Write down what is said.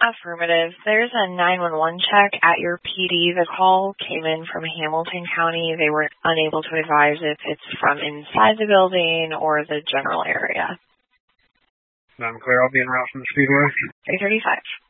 Affirmative. There's a 911 check at your PD. The call came in from Hamilton County. They were unable to advise if it's from inside the building or the general area. I'm clear. I'll be en route from the Speedway. 335.